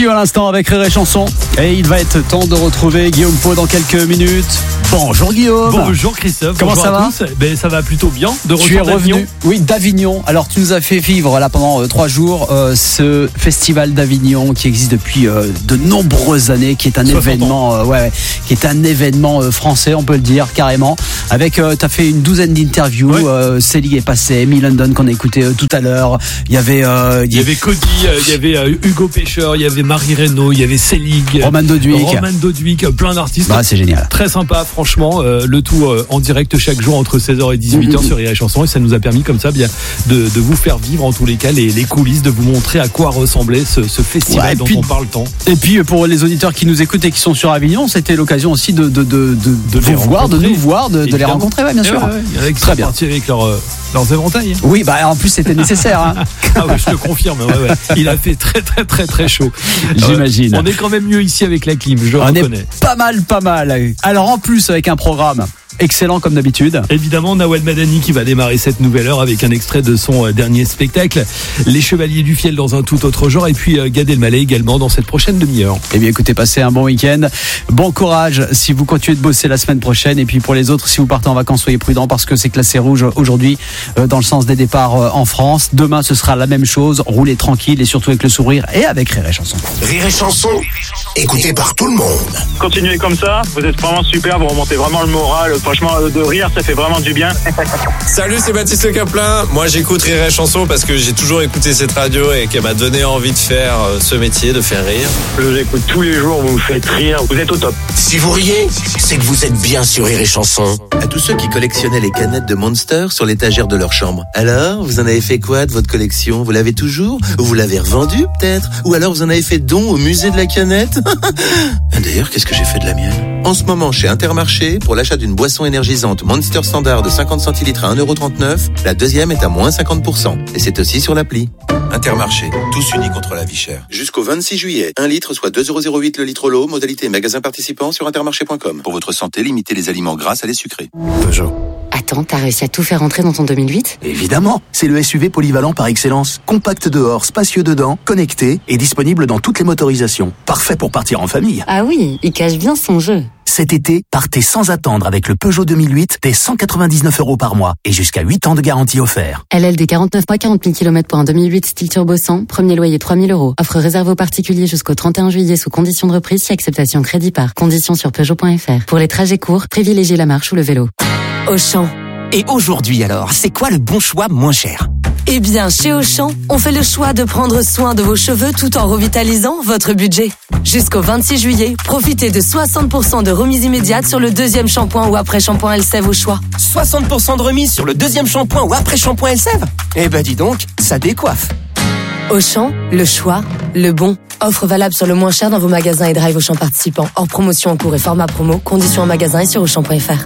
Mathieu à l'instant avec Rire et Chanson. Et il va être temps de retrouver Guillaume Pau dans quelques minutes. Bonjour Guillaume. Bonjour Christophe. Comment bonjour ça va tous. Ça va plutôt bien. De retour tu es revenu d'Avignon. Oui, d'Avignon. Alors tu nous as fait vivre là pendant 3 jours ce festival d'Avignon qui existe depuis de nombreuses années, qui est un événement, qui est un événement français, on peut le dire carrément. Avec, t'as fait une douzaine d'interviews. Célie est passée, Amy London qu'on a écouté tout à l'heure. Il y avait Cody, il y avait Hugo Pêcheur, il y avait Marie Reynaud, il y avait Célig, Roman Doduic, plein d'artistes. Bah, c'est génial. Très sympa, franchement. Le tout en direct chaque jour entre 16h et 18h sur Rire et Chanson. Et ça nous a permis comme ça bien de vous faire vivre en tous les cas les coulisses, de vous montrer à quoi ressemblait ce festival dont on parle tant. Et puis pour les auditeurs qui nous écoutent et qui sont sur Avignon, c'était l'occasion aussi de vous voir, de nous voir, de les rencontrer, bien sûr. Très bien. Parti avec leurs éventails. Oui, bah en plus c'était nécessaire. Hein. Ah ouais, je te confirme. Il a fait très chaud. J'imagine. On est quand même mieux ici avec la clim, je le reconnais. Pas mal. Alors en plus avec un programme excellent comme d'habitude. Évidemment, Nawel Madani qui va démarrer cette nouvelle heure avec un extrait de son dernier spectacle, Les Chevaliers du Fiel dans un tout autre genre, et puis Gad Elmaleh également dans cette prochaine demi-heure. Eh bien écoutez, passez un bon week-end, bon courage si vous continuez de bosser la semaine prochaine, et puis pour les autres, si vous partez en vacances, soyez prudents parce que c'est classé rouge aujourd'hui dans le sens des départs en France. Demain ce sera la même chose, roulez tranquille et surtout avec le sourire et avec Rire et Chanson. Rire et Chanson, écouté par tout le monde. Continuez comme ça, vous êtes vraiment super, vous remontez vraiment le moral. Franchement, de rire, ça fait vraiment du bien. Salut, c'est Baptiste Caplin. Moi, j'écoute Rire et Chanson parce que j'ai toujours écouté cette radio et qu'elle m'a donné envie de faire ce métier, de faire rire. Je vous écoute tous les jours, vous me faites rire, vous êtes au top. Si vous riez, c'est que vous êtes bien sur Rire et Chanson. À tous ceux qui collectionnaient les canettes de Monster sur l'étagère de leur chambre. Alors, vous en avez fait quoi de votre collection? Vous l'avez toujours? Ou vous l'avez revendue, peut-être? Ou alors vous en avez fait don au musée de la canette? D'ailleurs, qu'est-ce que j'ai fait de la mienne? En ce moment, chez Intermarché, pour l'achat d'une boisson énergisante Monster Standard de 50 centilitres à 1,39€, la deuxième est à moins 50%. Et c'est aussi sur l'appli. Intermarché, tous unis contre la vie chère. Jusqu'au 26 juillet, 1 litre soit 2,08€ le litre l'eau, modalité magasin participant sur intermarché.com. Pour votre santé, limitez les aliments gras à les sucrés. Peugeot. Attends, t'as réussi à tout faire rentrer dans ton 2008 ? Évidemment, c'est le SUV polyvalent par excellence. Compact dehors, spacieux dedans, connecté et disponible dans toutes les motorisations. Parfait pour partir en famille. Ah oui, il cache bien son jeu. Cet été, partez sans attendre avec le Peugeot 2008 dès 199€ par mois et jusqu'à 8 ans de garantie offert. LLD 49 mois, 40 000 km pour un 2008 style turbo 100, premier loyer 3 000€. Offre réservée aux particuliers jusqu'au 31 juillet sous condition de reprise si acceptation crédit par. Conditions sur Peugeot.fr. Pour les trajets courts, privilégiez la marche ou le vélo. Auchan. Et aujourd'hui alors, c'est quoi le bon choix moins cher ? Eh bien, chez Auchan, on fait le choix de prendre soin de vos cheveux tout en revitalisant votre budget. Jusqu'au 26 juillet, profitez de 60% de remise immédiate sur le deuxième shampoing ou après-shampoing Elseve au choix. 60% de remise sur le deuxième shampoing ou après-shampoing Elseve ? Eh ben dis donc, ça décoiffe. Auchan, le choix, le bon. Offre valable sur le moins cher dans vos magasins et drive Auchan participants. Hors promotion en cours et format promo. Conditions en magasin et sur Auchan.fr.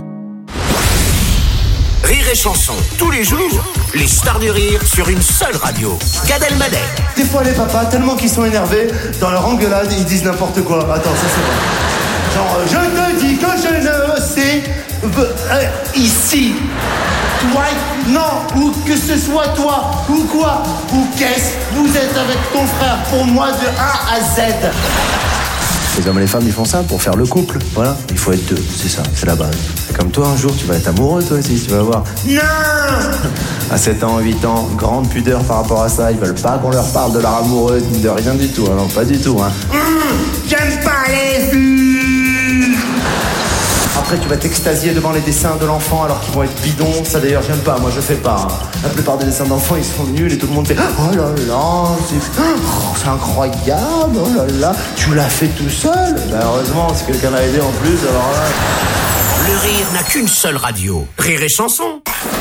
Rire et Chanson, tous les jours, les stars du rire sur une seule radio. Gad Elmaleh. Des fois les papas, tellement qu'ils sont énervés, dans leur engueulade, ils disent n'importe quoi. Attends, ça c'est vrai. Genre, je te dis que je ne sais... ici. Ouais, non, ou que ce soit toi, ou quoi, ou qu'est-ce, vous êtes avec ton frère, pour moi de A à Z. Les hommes et les femmes, ils font ça pour faire le couple. Voilà, il faut être deux, c'est ça, c'est la base. C'est comme toi, un jour, tu vas être amoureux, toi aussi, tu vas voir. Non. À 7 ans, 8 ans, grande pudeur par rapport à ça. Ils veulent pas qu'on leur parle de leur amoureux, ni de rien du tout. Non, pas du tout, hein. J'aime pas les vues. Après, tu vas t'extasier devant les dessins de l'enfant alors qu'ils vont être bidons. Ça, d'ailleurs, j'aime pas. Moi, je fais pas. Hein. La plupart des dessins d'enfants, ils sont nuls et tout le monde fait oh là là, c'est incroyable. Oh là là, tu l'as fait tout seul. Ben, heureusement, si quelqu'un l'a aidé en plus, alors là. Le rire n'a qu'une seule radio. Rire et Chanson.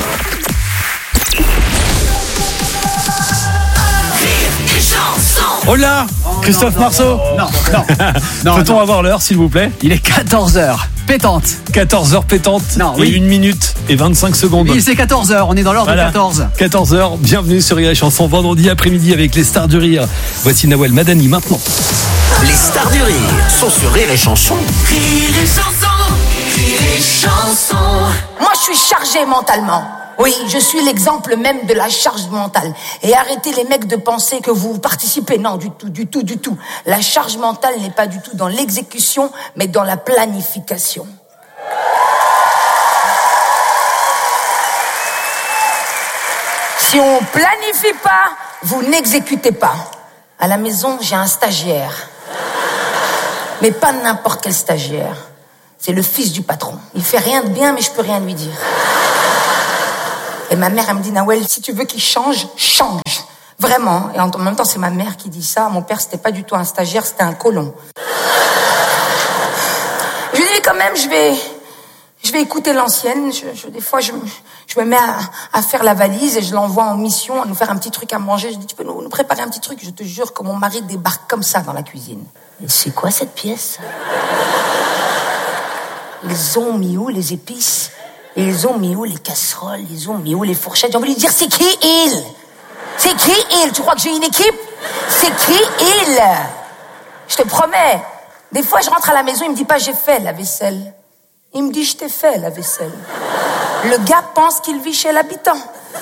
Oh là, Christophe Marceau. Non. Peut-on avoir l'heure, s'il vous plaît ? Il est 14h. Pétante. 14h pétante. Non, et 1 minute et 25 secondes. Oui, c'est 14h. On est dans l'heure de 14. 14h. Bienvenue sur Rire et Chanson, vendredi après-midi avec les stars du rire. Voici Nawel Madani maintenant. Les stars du rire sont sur Rire et Chanson. Rire et Chanson. Rire et Chanson. Moi, je suis chargée mentalement. Oui, je suis l'exemple même de la charge mentale. Et arrêtez les mecs de penser que vous participez. Non, du tout. La charge mentale n'est pas du tout dans l'exécution, mais dans la planification. Si on planifie pas, vous n'exécutez pas. À la maison, j'ai un stagiaire. Mais pas n'importe quel stagiaire. C'est le fils du patron. Il fait rien de bien, mais je peux rien lui dire. Et ma mère, elle me dit, Nawel, si tu veux qu'il change, change. Vraiment. Et en même temps, c'est ma mère qui dit ça. Mon père, c'était pas du tout un stagiaire, c'était un colon. Je lui dis, quand même, je vais écouter l'ancienne. Des fois, je me mets à faire la valise et je l'envoie en mission à nous faire un petit truc à manger. Je dis, tu peux nous préparer un petit truc? Je te jure que mon mari débarque comme ça dans la cuisine. Et c'est quoi cette pièce? Ils ont mis où les épices? Ils ont mis où les casseroles? Ils ont mis où les fourchettes? J'ai envie de lui dire, c'est qui il? C'est qui il? Tu crois que j'ai une équipe? C'est qui il? Je te promets. Des fois, je rentre à la maison, il me dit pas, j'ai fait la vaisselle. Il me dit, je t'ai fait la vaisselle. Le gars pense qu'il vit chez l'habitant.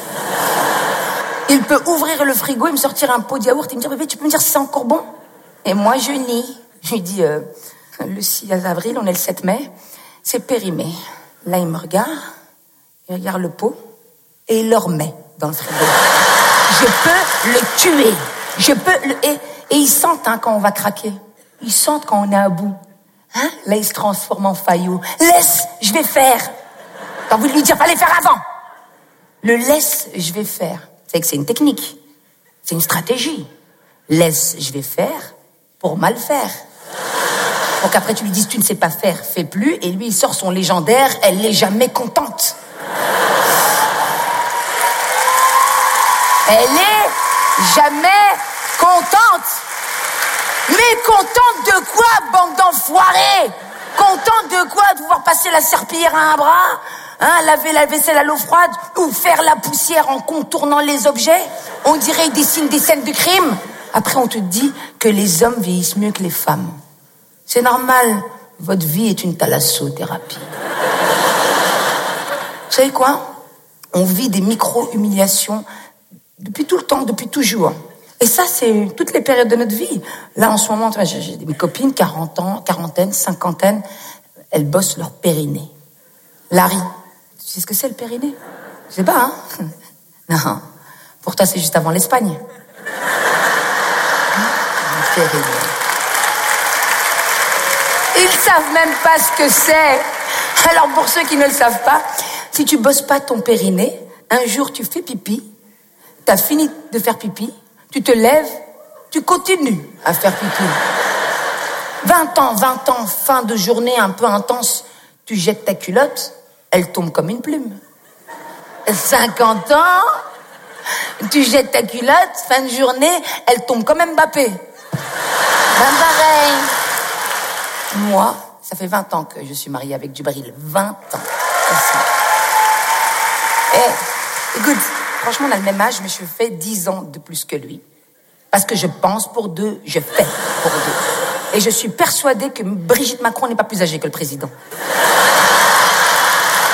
Il peut ouvrir le frigo et me sortir un pot de yaourt et me dire, bébé, tu peux me dire si c'est encore bon? Et moi, je nie. Je lui dis, le 6 avril, on est le 7 mai, c'est périmé. Là, il me regarde, il regarde le pot et il le remet dans le frigo. Je peux le tuer. Et ils sentent quand on va craquer. Ils sentent quand on est à bout. Hein? Là, il se transforme en faillot. Laisse, je vais faire. T'as envie de lui dire, fallait faire avant. Le laisse, je vais faire. C'est que c'est une technique. C'est une stratégie. Laisse, je vais faire pour mal faire. Donc après, tu lui dis, tu ne sais pas faire, fais plus. Et lui, il sort son légendaire, elle n'est jamais contente. Elle est jamais contente. Mais contente de quoi, bande d'enfoirés? Contente de quoi? De pouvoir passer la serpillière à un bras, laver la vaisselle à l'eau froide, ou faire la poussière en contournant les objets? On dirait qu'ils dessinent des scènes de crime. Après, on te dit que les hommes vieillissent mieux que les femmes. C'est normal, votre vie est une thalassothérapie. Vous savez quoi? On vit des micro-humiliations depuis tout le temps, depuis toujours. Et ça, c'est toutes les périodes de notre vie. Là, en ce moment, j'ai des copines, 40 ans, quarantaine, cinquantaine, elles bossent leur périnée. Larry, tu sais ce que c'est le périnée? Je sais pas, hein? Non, pour toi, c'est juste avant l'Espagne. Le périnée. Ils savent même pas ce que c'est. Alors, pour ceux qui ne le savent pas, si tu bosses pas ton périnée, un jour, tu fais pipi, t'as fini de faire pipi, tu te lèves, tu continues à faire pipi. 20 ans, fin de journée un peu intense, tu jettes ta culotte, elle tombe comme une plume. 50 ans, tu jettes ta culotte, fin de journée, elle tombe comme Mbappé. Ben pareil. Moi, ça fait 20 ans que je suis mariée avec Djibril. 20 ans. Écoute, franchement, on a le même âge, mais je fais 10 ans de plus que lui. Parce que je pense pour deux, je fais pour deux. Et je suis persuadée que Brigitte Macron n'est pas plus âgée que le président.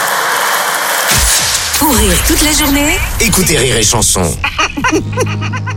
Pour rire toute la journée, écoutez Rire et Chanson.